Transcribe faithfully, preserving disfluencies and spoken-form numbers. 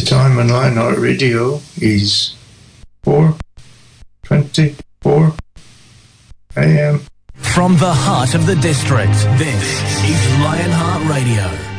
time on Lionheart Radio is four twenty-four a.m. From the heart of the district, this is Lionheart Radio.